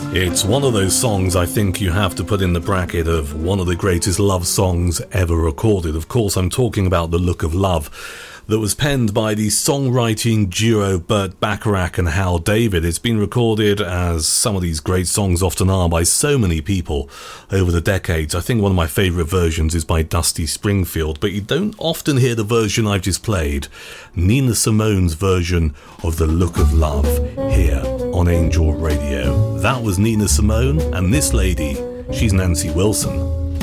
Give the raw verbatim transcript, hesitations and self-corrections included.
It's one of those songs I think you have to put in the bracket of one of the greatest love songs ever recorded. Of course, I'm talking about The Look of Love, that was penned by the songwriting duo Burt Bacharach and Hal David. It's been recorded, as some of these great songs often are, by so many people over the decades. I think one of my favourite versions is by Dusty Springfield, but you don't often hear the version I've just played, Nina Simone's version of The Look of Love, here on Angel Radio. That was Nina Simone, and this lady, she's Nancy Wilson.